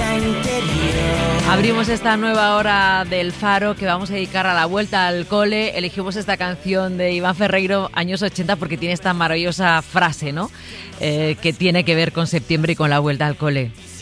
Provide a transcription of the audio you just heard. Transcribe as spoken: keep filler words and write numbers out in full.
Abrimos esta nueva hora del Faro que vamos a dedicar a la vuelta al cole. Elegimos esta canción de Iván Ferreiro, años ochenta, porque tiene esta maravillosa frase, ¿no? Eh, que tiene que ver con septiembre y con la vuelta al cole.